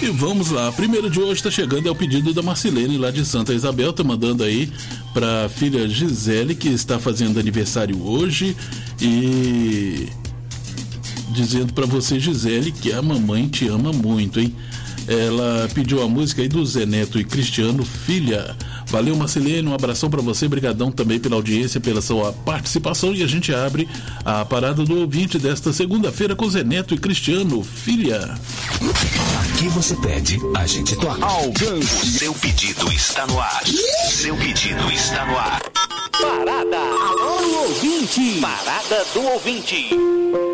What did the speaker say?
E vamos lá, a primeira de hoje está chegando, é o pedido da Marcilene lá de Santa Isabel, tá mandando aí pra filha Gisele, que está fazendo aniversário hoje, e dizendo pra você, Gisele, que a mamãe te ama muito, hein? Ela pediu a música aí do Zé Neto e Cristiano, Filha. Valeu, Marcelene, um abração pra você, brigadão também pela audiência, pela sua participação, e a gente abre a parada do ouvinte desta segunda-feira com Zé Neto e Cristiano, Filha. Aqui você pede, a gente toca. Alcance. Seu pedido está no ar. Seu pedido está no ar. Parada. Alô, ouvinte. Parada do ouvinte.